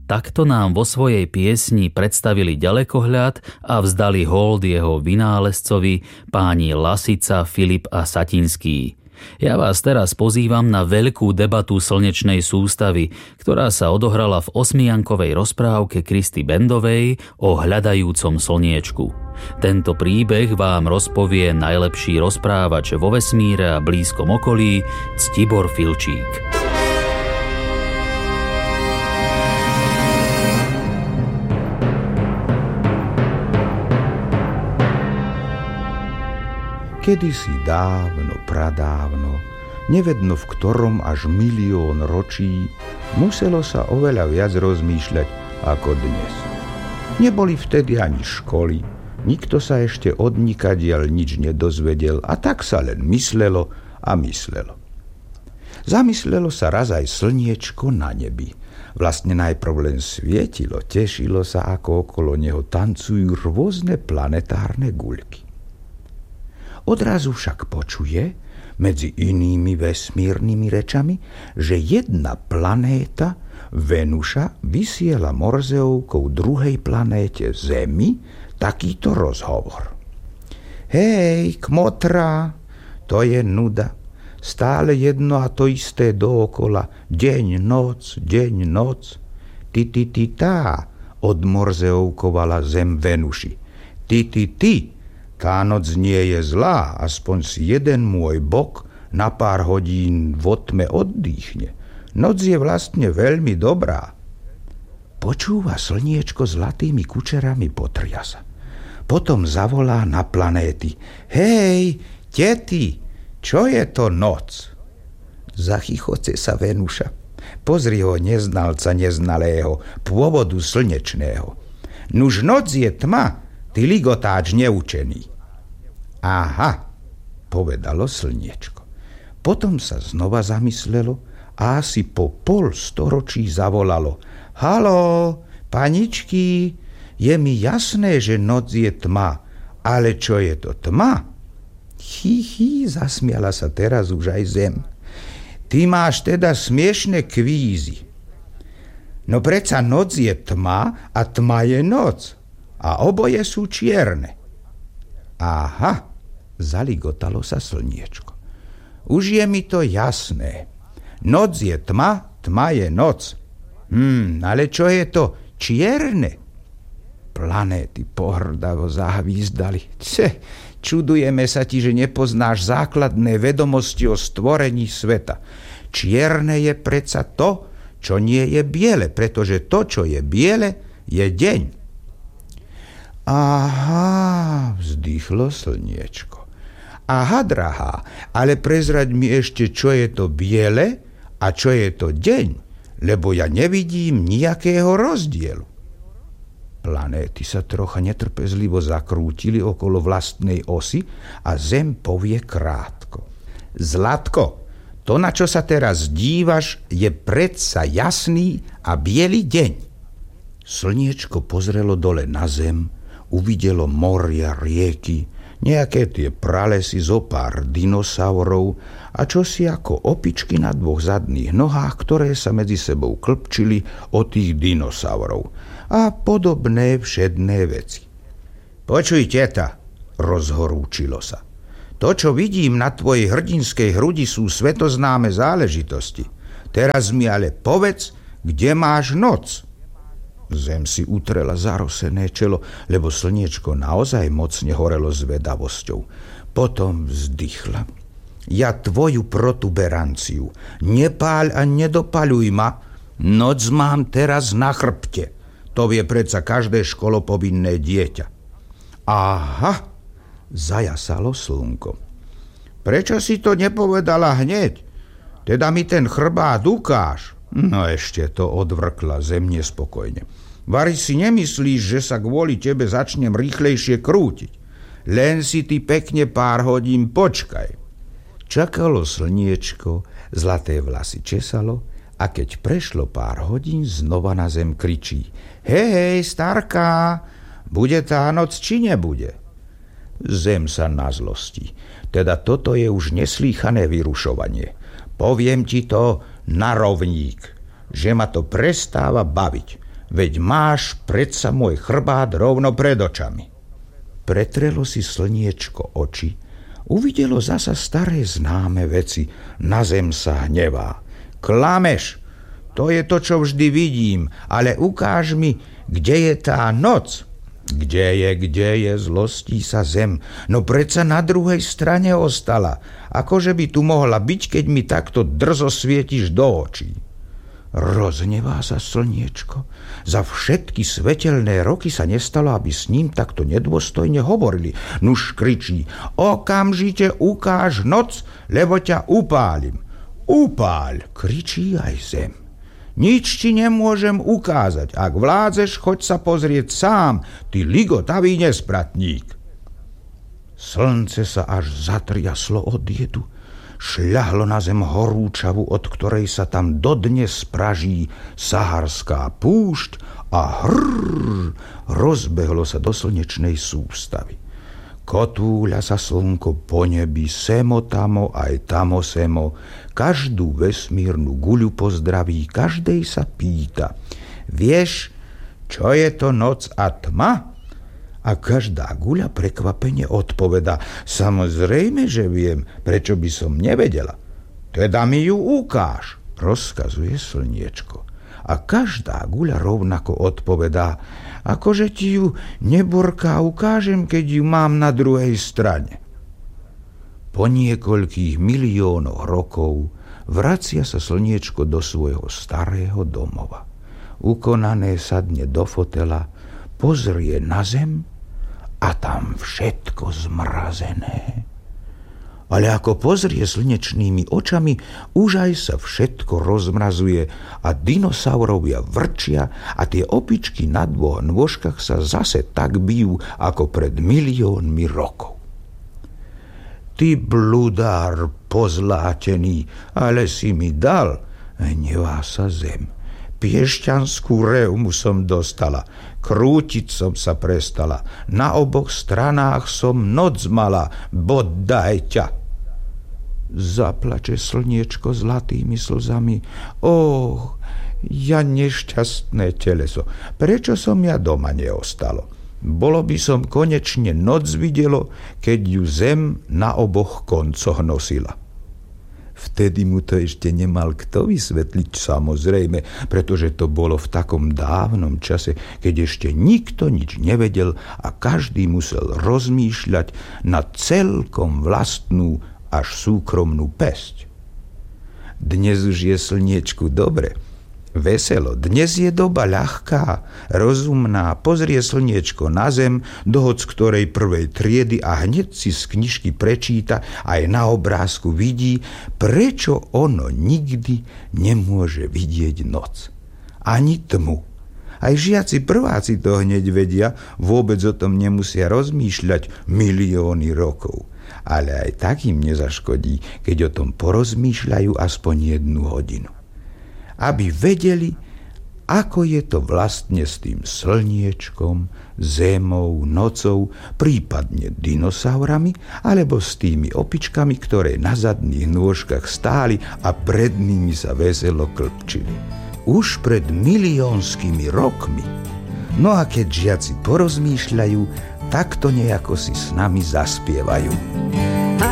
Takto nám vo svojej piesni predstavili ďalekohľad a vzdali hold jeho vynálezcovi páni Lasica, Filip a Satinský. Ja vás teraz pozývam na veľkú debatu slnečnej sústavy, ktorá sa odohrala v osmiankovej rozprávke Kristy Bendovej o hľadajúcom slniečku. Tento príbeh vám rozpovie najlepší rozprávač vo vesmíre a blízkom okolí, Ctibor Filčík. Kedysi dávno, pradávno, nevedno v ktorom až 1 000 000 ročí, muselo sa oveľa viac rozmýšľať ako dnes. Neboli vtedy ani školy, nikto sa ešte odnikadiaľ nič nedozvedel a tak sa len myslelo a myslelo. Zamyslelo sa raz aj slniečko na nebi. Vlastne najprv len svietilo, tešilo sa, ako okolo neho tancujú rôzne planetárne guľky. Odrazu však počuje, medzi inými vesmírnymi rečami, že jedna planéta, Venuša, vysiela Morzeovkou druhej planéte Zemi takýto rozhovor. Hej, kmotra, to je nuda. Stále jedno a to isté dookola. Deň, noc, deň, noc. Ty, odmorzeovkovala Zem Venuši. Ty. Tá noc nie je zlá, aspoň si jeden môj bok na pár hodín vo tme oddýchne. Noc je vlastne veľmi dobrá. Počúva slniečko zlatými kučerami, potria sa. Potom zavolá na planéty. Hej, tety, čo je to noc? Zachychoce sa Venuša. Pozri ho, neznalca neznalého, pôvodu slnečného. Nuž noc je tma, ty ligotáč neučený. Aha, povedalo slniečko. Potom sa znova zamyslelo a asi po 0,5 storočí zavolalo. Haló, paničky, je mi jasné, že noc je tma, ale čo je to tma? Zasmiala sa teraz už aj Zem. Ty máš teda smiešne kvízy. No predsa noc je tma a tma je noc. A oboje sú čierne. Aha, zaligotalo sa slniečko. Už je mi to jasné. Noc je tma, tma je noc. Ale čo je to čierne? Planéty pohrdavo zahvízdali. Čudujeme sa ti, že nepoznáš základné vedomosti o stvorení sveta. Čierne je predsa to, čo nie je biele, pretože to, čo je biele, je deň. Aha, vzdýchlo slniečko. Aha, drahá, ale prezraď mi ešte, čo je to biele a čo je to deň, lebo ja nevidím nejakého rozdielu. Planéty sa trocha netrpezlivo zakrútili okolo vlastnej osy a Zem povie krátko. Zlatko, to, na čo sa teraz dívaš, je predsa jasný a biely deň. Slniečko pozrelo dole na Zem, uvidelo moria, rieky, nejaké tie pralesy, zo pár dinosaurov a čosi ako opičky na 2 zadných nohách, ktoré sa medzi sebou klpčili o tých dinosaurov a podobné všedné veci. Počuj, teta, rozhorúčilo sa. To, čo vidím na tvojej hrdinskej hrudi, sú svetoznáme záležitosti. Teraz mi ale povedz, kde máš noc? Zem si utrela zarosené čelo, lebo slniečko naozaj mocne horelo zvedavosťou. Potom vzdychla. Ja tvoju protuberanciu. Nepáľ a nedopaľuj ma. Noc mám teraz na chrbte. To vie predsa každé školopovinné dieťa. Aha, zajasalo slnko. Prečo si to nepovedala hneď? Teda mi ten chrbát ukáž. No ešte to, odvrkla Zem nespokojne. Vari si nemyslíš, že sa kvôli tebe začnem rýchlejšie krútiť. Len si ty pekne pár hodín počkaj. Čakalo slniečko, zlaté vlasy česalo a keď prešlo pár hodín, znova na Zem kričí. Hej, starka, bude tá noc či nebude? Zem sa nazlostí. Teda toto je už neslýchané vyrušovanie. Poviem ti to na rovník, že ma to prestáva baviť. veď máš predsa môj chrbát rovno pred očami. Pretrelo si slniečko oči, uvidelo zasa staré známe veci, na zem sa hnevá. Klameš, to je to, čo vždy vidím, ale ukáž mi, kde je tá noc. Kde je, zlostí sa zem, no predsa na druhej strane ostala. Akože by tu mohla byť, keď mi takto drzo svietiš do očí. Roznevá sa slniečko. Za všetky svetelné roky sa nestalo, aby s ním takto nedôstojne hovorili. Nuž kričí, okamžite ukáž noc, lebo ťa upálim. Upáľ, kričí aj zem. Nič ti nemôžem ukázať. Ak vládzeš, choď sa pozrieť sám, ty ligotavý nespratník. Slnce sa až zatriaslo od jedu. Šľahlo na zem horúčavu, od ktorej sa tam dodnes praží saharská púšť a rozbehlo sa do slnečnej sústavy. Kotúľa sa slnko po nebi, semo tamo aj tamo semo, každú vesmírnu guľu pozdraví, každej sa pýta, vieš, čo je to noc a tma? A každá guľa prekvapene odpoveda, samozrejme, že viem, prečo by som nevedela. Teda mi ju ukáž, rozkazuje slniečko. A každá guľa rovnako odpovedá, akože ti ju neborká ukážem, keď ju mám na druhej strane. Po niekoľkých miliónoch rokov vracia sa slniečko do svojho starého domova. Ukonané sadne do fotela, pozrie na zem a tam všetko zmrazené. Ale ako pozrie slnečnými očami, už aj sa všetko rozmrazuje a dinosaurovia vrčia a tie opičky na dvoch nôžkach sa zase tak bijú ako pred miliónmi rokov. Ty bludár pozlátený, ale si mi dal, hnevá sa zem. Piešťanskú reumu som dostala, krútiť som sa prestala, na oboch stranách som noc mala, bodaj ťa. Zaplače slniečko zlatými slzami. Ja nešťastné teleso, prečo som ja doma neostalo? Bolo by som konečne noc videlo, keď ju zem na oboch koncoch nosila. Vtedy mu to ešte nemal kto vysvetliť, samozrejme, pretože to bolo v takom dávnom čase, keď ešte nikto nič nevedel a každý musel rozmýšľať na celkom vlastnú až súkromnú pesť. Dnes už je slniečku dobre, veselo, dnes je doba ľahká, rozumná, pozrie slniečko na zem, do hoc ktorej prvej triedy a hneď si z knižky prečíta, aj na obrázku vidí, prečo ono nikdy nemôže vidieť noc. Ani tmu. Aj žiaci prváci to hneď vedia, vôbec o tom nemusia rozmýšľať milióny rokov. Ale aj tak im nezaškodí, keď o tom porozmýšľajú aspoň 1 hodinu. Aby vedeli, ako je to vlastne s tým slniečkom, zemou, nocou, prípadne dinosaurami, alebo s tými opičkami, ktoré na zadných nôžkach stáli a pred nimi sa veselo klpčili. Už pred miliónskymi rokmi. No a keď žiaci porozmýšľajú, tak to nejako si s nami zaspievajú.